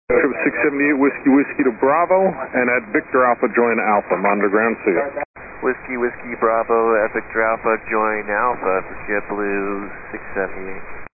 Trip 678 Whiskey Whiskey to Bravo, and at Victor Alpha join Alpha, Monitor ground, see you. Whiskey Whiskey Bravo at Victor Alpha, join Alpha for JetBlue 678.